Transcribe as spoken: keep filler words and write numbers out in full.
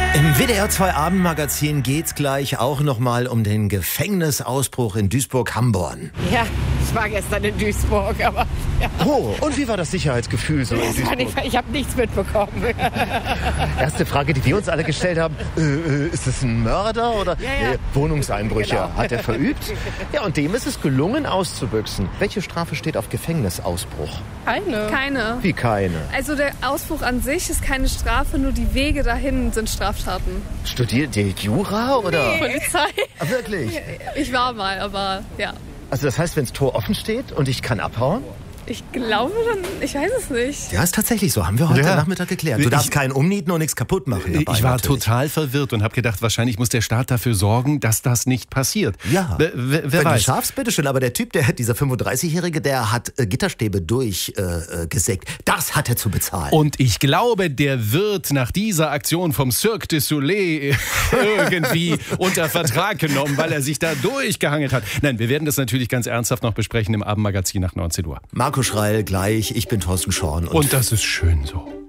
Im W D R zwei Abendmagazin geht's gleich auch nochmal um den Gefängnisausbruch in Duisburg-Hamborn. Ja, ich war gestern in Duisburg, aber... Ja. Oh, und wie war das Sicherheitsgefühl so in Das war Duisburg? nicht, ich habe nichts mitbekommen. Erste Frage, die wir uns alle gestellt haben, äh, äh, ist das ein Mörder oder Ja, ja. Äh, Wohnungseinbrüche? Genau. Hat er verübt? Ja, und dem ist es gelungen auszubüchsen. Welche Strafe steht auf Gefängnisausbruch? Keine. Keine. Wie keine? Also der Ausbruch an sich ist keine Strafe, nur die Wege dahin sind Straftaten. Studiert ihr Jura oder? Polizei. Ah, wirklich? Ich war mal, aber ja. Also das heißt, wenn das Tor offen steht und ich kann abhauen? Ich glaube dann, ich weiß es nicht. Ja, ist tatsächlich so. Haben wir heute Ja. Nachmittag geklärt. Du Ich- darfst keinen umnieten und nichts kaputt machen dabei. Ich war natürlich. total verwirrt und habe gedacht, wahrscheinlich muss der Staat dafür sorgen, dass das nicht passiert. Ja, Wer, wer, wer wenn du weiß. schaffst, bitteschön. Aber der Typ, der, dieser fünfunddreißigjährige, der hat äh, Gitterstäbe durchgesägt. Äh, gesägt. Das hat er zu bezahlen. Und ich glaube, der wird nach dieser Aktion vom Cirque du Soleil irgendwie unter Vertrag genommen, weil er sich da durchgehangelt hat. Nein, wir werden das natürlich ganz ernsthaft noch besprechen im Abendmagazin nach neunzehn Uhr. Marco Schreil gleich, ich bin Thorsten Schorn. Und das ist schön so.